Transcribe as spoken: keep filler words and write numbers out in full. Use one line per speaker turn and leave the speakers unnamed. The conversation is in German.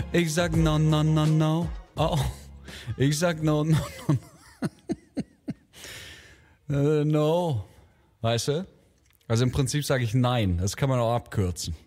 Ich sag no, no, no, no. Oh, ich sag no, no, no. uh, no. Weißt du? Also im Prinzip sage ich nein. Das kann man auch abkürzen.